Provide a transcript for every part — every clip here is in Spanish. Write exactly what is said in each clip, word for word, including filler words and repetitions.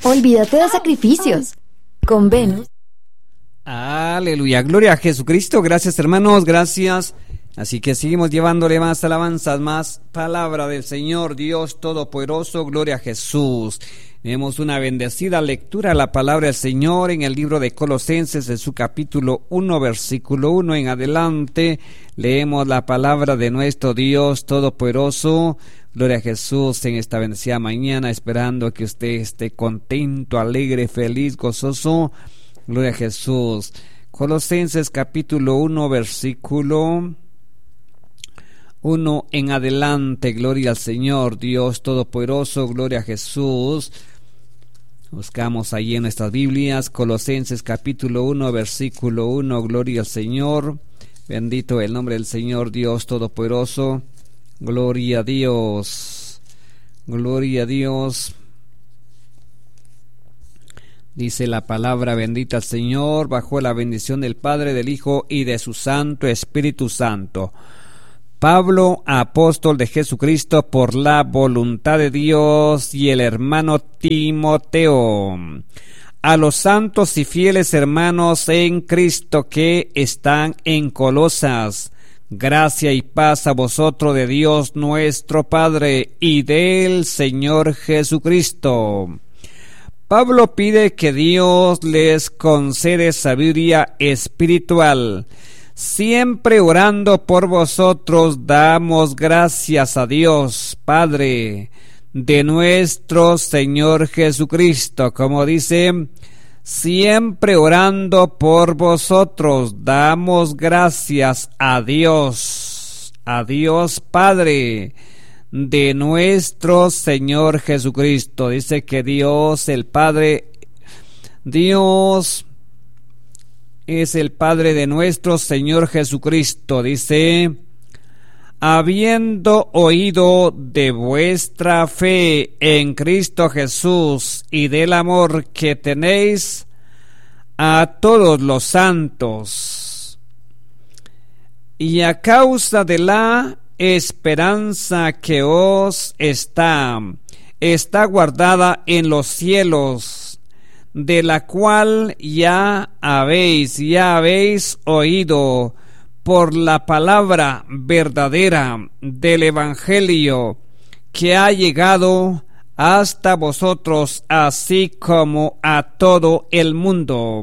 Olvídate de sacrificios. Con Venus. Aleluya, gloria a Jesucristo. Gracias, hermanos, gracias. Así que seguimos llevándole más alabanzas, más palabra del Señor Dios Todopoderoso. Gloria a Jesús. Tenemos una bendecida lectura, la palabra del Señor en el libro de Colosenses, en su capítulo uno, versículo uno en adelante. Leemos la palabra de nuestro Dios Todopoderoso. Gloria a Jesús en esta bendecida mañana, esperando que usted esté contento, alegre, feliz, gozoso. Gloria a Jesús. Colosenses capítulo uno, versículo uno en adelante. Gloria al Señor Dios Todopoderoso. Gloria a Jesús. Buscamos ahí en nuestras Biblias, Colosenses capítulo uno, versículo uno. Gloria al Señor. Bendito el nombre del Señor Dios Todopoderoso. Gloria a Dios. Gloria a Dios. Dice la palabra: bendita al Señor, bajo la bendición del Padre, del Hijo y de su Santo Espíritu Santo. Pablo, apóstol de Jesucristo por la voluntad de Dios, y el hermano Timoteo, a los santos y fieles hermanos en Cristo que están en Colosas, gracia y paz a vosotros de Dios nuestro Padre y del Señor Jesucristo. Pablo pide que Dios les concede sabiduría espiritual. Siempre orando por vosotros, damos gracias a Dios, Padre de nuestro Señor Jesucristo. Como dice, siempre orando por vosotros, damos gracias a Dios, a Dios Padre de nuestro Señor Jesucristo. Dice que Dios, el Padre, Dios es el Padre de nuestro Señor Jesucristo. Dice: habiendo oído de vuestra fe en Cristo Jesús y del amor que tenéis a todos los santos, y a causa de la esperanza que os está, está guardada en los cielos, de la cual ya habéis, ya habéis oído por la palabra verdadera del Evangelio, que ha llegado hasta vosotros, así como a todo el mundo.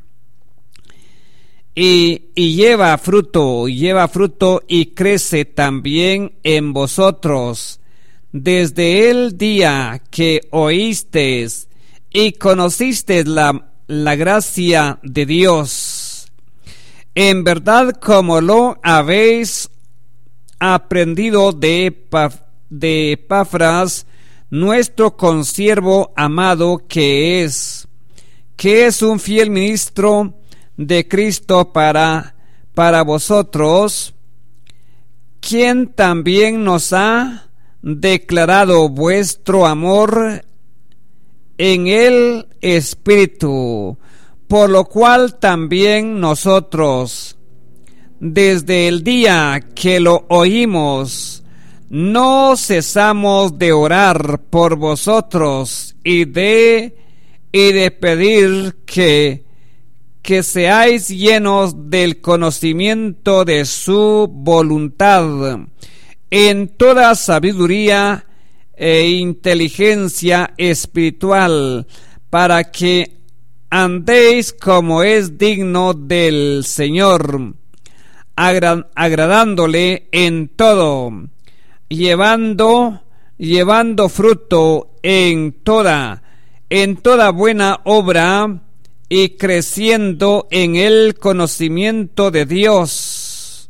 Y, y lleva fruto, lleva fruto y crece también en vosotros, desde el día que oísteis y conocisteis la, la gracia de Dios, en verdad como lo habéis aprendido de, Epaf, de Epafras, nuestro consiervo amado, que es, que es un fiel ministro de Cristo para, para vosotros, quien también nos ha declarado vuestro amor en el Espíritu, por lo cual también nosotros, desde el día que lo oímos, no cesamos de orar por vosotros y de, y de pedir que, que seáis llenos del conocimiento de su voluntad, en toda sabiduría e inteligencia espiritual, para que andéis como es digno del Señor, agra- agradándole en todo, llevando, llevando fruto en toda, en toda buena obra, y creciendo en el conocimiento de Dios,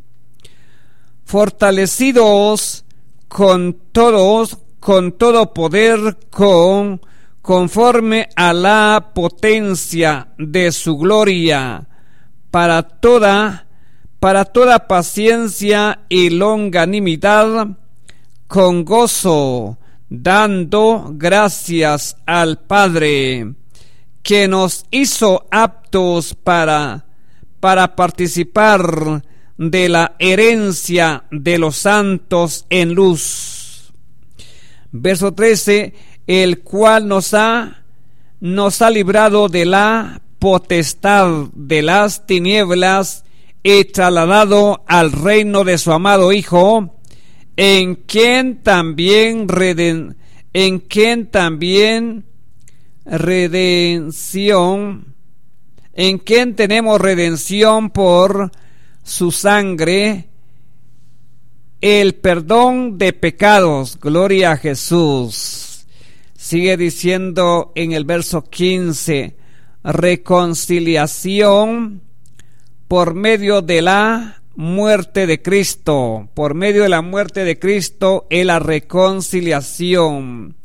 fortalecidos con todos con todo poder, con conforme a la potencia de su gloria, para toda, para toda paciencia y longanimidad, con gozo, dando gracias al Padre, que nos hizo aptos para, para participar de la herencia de los santos en luz. Verso trece, el cual nos ha, nos ha librado de la potestad de las tinieblas y trasladado al reino de su amado Hijo, en quien también reden, en quien también redención, en quien tenemos redención por su sangre, el perdón de pecados. Gloria a Jesús. Sigue diciendo en el verso quince, reconciliación por medio de la muerte de Cristo. Por medio de la muerte de Cristo es la reconciliación.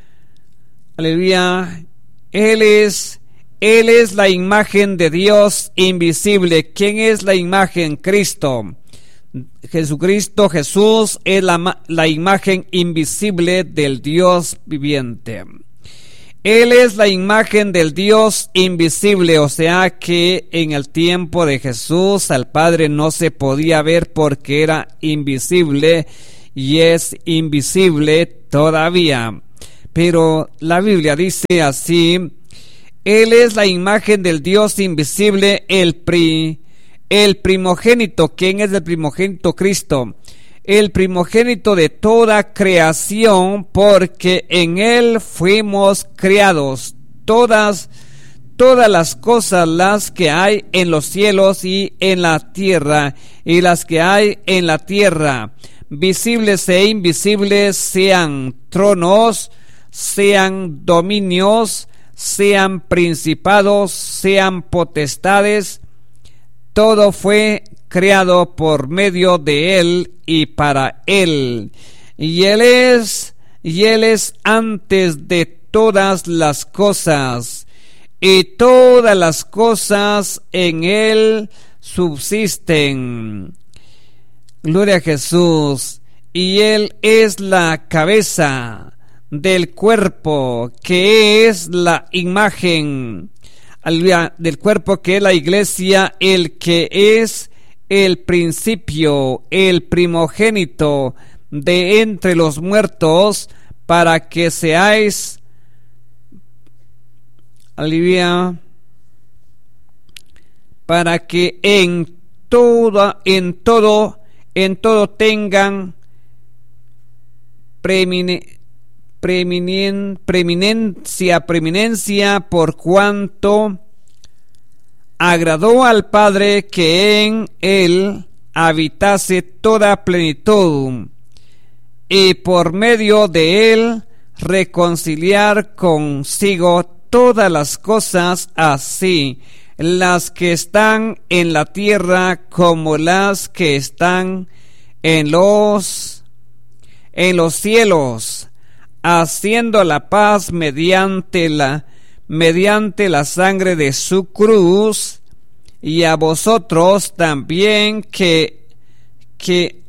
Aleluya. Él es, Él es la imagen de Dios invisible. ¿Quién es la imagen? Cristo. Jesucristo, Jesús es la, la imagen invisible del Dios viviente. Él es la imagen del Dios invisible, o sea que en el tiempo de Jesús al Padre no se podía ver porque era invisible y es invisible todavía. Pero la Biblia dice así: Él es la imagen del Dios invisible, el pri, el primogénito. ¿Quién es el primogénito? Cristo. El primogénito de toda creación, porque en Él fuimos creados. Todas, todas las cosas, las que hay en los cielos y en la tierra, y las que hay en la tierra, visibles e invisibles, sean tronos, sean dominios, sean principados, sean potestades, todo fue creado por medio de Él y para Él. Y Él es, y Él es antes de todas las cosas, y todas las cosas en Él subsisten. Gloria a Jesús. Y Él es la cabeza del cuerpo, que es la imagen del cuerpo, que es la iglesia, el que es el principio, el primogénito de entre los muertos, para que seáis, aleluya, para que en toda, en todo, en todo tengan premine, Preeminen, preeminencia, preeminencia, por cuanto agradó al Padre que en Él habitase toda plenitud, y por medio de Él reconciliar consigo todas las cosas, así las que están en la tierra como las que están en los, en los cielos, haciendo la paz mediante la mediante la sangre de su cruz, y a vosotros también que que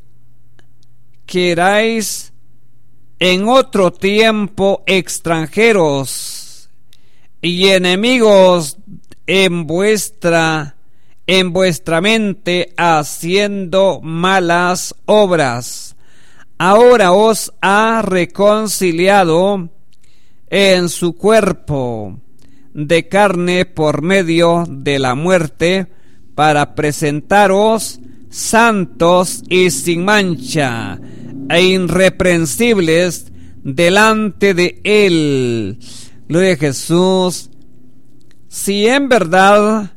que erais en otro tiempo extranjeros y enemigos en vuestra en vuestra mente, haciendo malas obras. Ahora os ha reconciliado en su cuerpo de carne por medio de la muerte, para presentaros santos y sin mancha e irreprensibles delante de Él. Gloria a Jesús. Si en verdad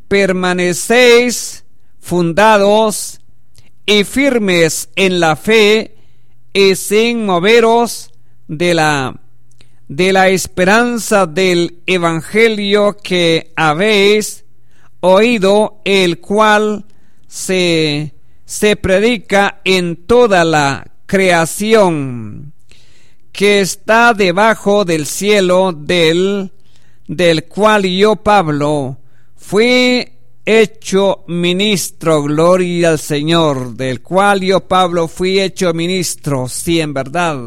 permanecéis fundados y firmes en la fe, y sin moveros de la de la esperanza del evangelio que habéis oído, el cual se se predica en toda la creación, que está debajo del cielo, del del cual yo, Pablo, fui hecho ministro. Gloria al Señor. Del cual yo, Pablo, fui hecho ministro. Sí, en verdad.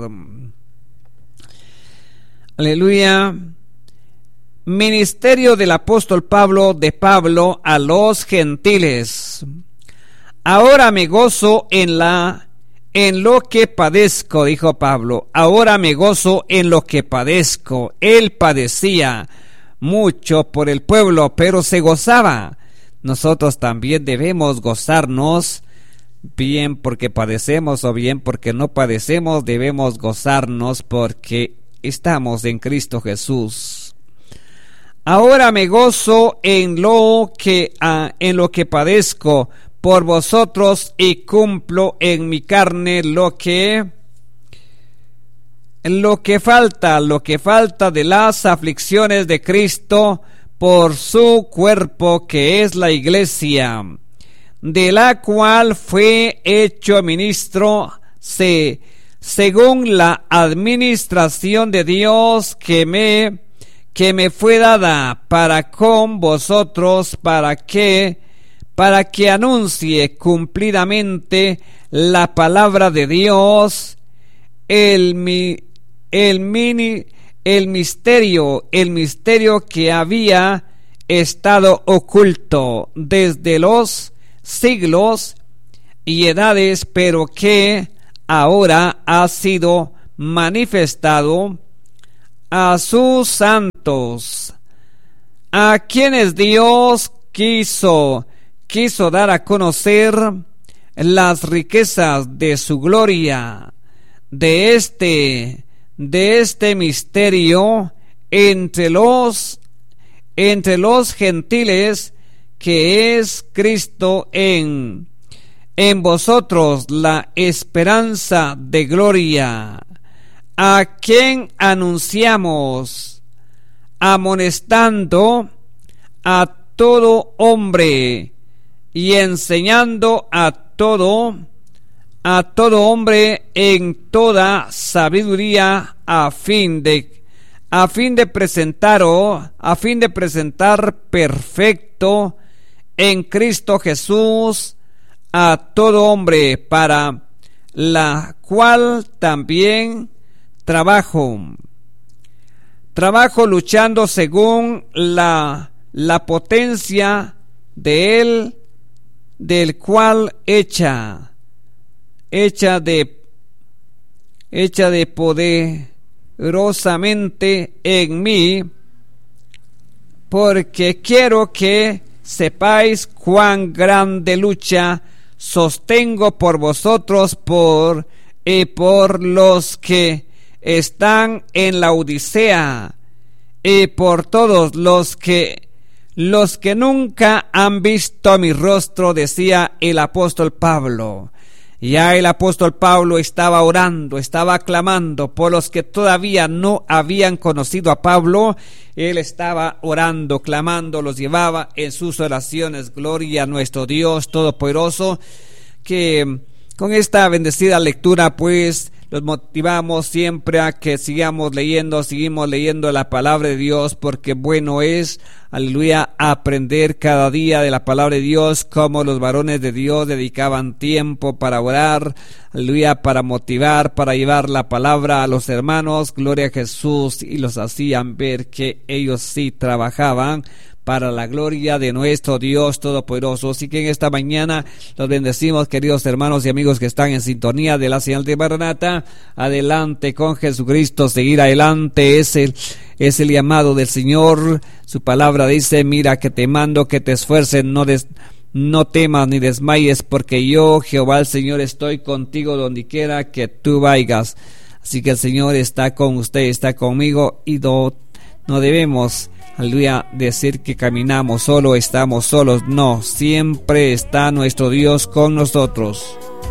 Aleluya. Ministerio del apóstol Pablo, de Pablo a los gentiles. Ahora me gozo en la en lo que padezco, dijo Pablo. Ahora me gozo en lo que padezco. Él padecía, mucho por el pueblo, pero se gozaba. Nosotros también debemos gozarnos, bien porque padecemos o bien porque no padecemos, debemos gozarnos porque estamos en Cristo Jesús. Ahora me gozo en lo que ah, en lo que padezco por vosotros y cumplo en mi carne lo que lo que falta, lo que falta de las aflicciones de Cristo por su cuerpo, que es la iglesia, de la cual fue hecho ministro se, según la administración de Dios que me, que me fue dada para con vosotros, para que, para que anuncie cumplidamente la palabra de Dios, el mi, el mini, el misterio, el misterio que había estado oculto desde los siglos y edades, pero que ahora ha sido manifestado a sus santos, a quienes Dios quiso, quiso dar a conocer las riquezas de su gloria, de este, de este misterio entre los, entre los gentiles, que es Cristo en, en vosotros, la esperanza de gloria, a quien anunciamos, amonestando a todo hombre y enseñando a todo, a todo hombre en toda sabiduría, a fin de, a fin de presentaros, a fin de presentar perfecto en Cristo Jesús a todo hombre, para la cual también trabajo, trabajo luchando según la, la potencia de él, del cual hecha, hecha de, hecha de poderosamente en mí, porque quiero que sepáis cuán grande lucha sostengo por vosotros por y por los que están en la Odisea y por todos los que los que nunca han visto mi rostro, decía el apóstol Pablo. Ya el apóstol Pablo estaba orando, estaba clamando por los que todavía no habían conocido a Pablo. Él estaba orando, clamando, los llevaba en sus oraciones. Gloria a nuestro Dios Todopoderoso, que con esta bendecida lectura pues los motivamos siempre a que sigamos leyendo, seguimos leyendo la palabra de Dios, porque bueno es, aleluya, aprender cada día de la palabra de Dios, como los varones de Dios dedicaban tiempo para orar, aleluya, para motivar, para llevar la palabra a los hermanos, gloria a Jesús, y los hacían ver que ellos sí trabajaban para la gloria de nuestro Dios Todopoderoso. Así que en esta mañana los bendecimos, queridos hermanos y amigos que están en sintonía de la señal de Maranata. Adelante con Jesucristo, seguir adelante es el, es el llamado del Señor. Su palabra dice: mira que te mando que te esfuerces, no des, no temas ni desmayes, porque yo, Jehová el Señor, estoy contigo donde quiera que tú vayas. Así que el Señor está con usted, está conmigo, y no, no debemos, aleluya, decir que caminamos solo, estamos solos. No, siempre está nuestro Dios con nosotros.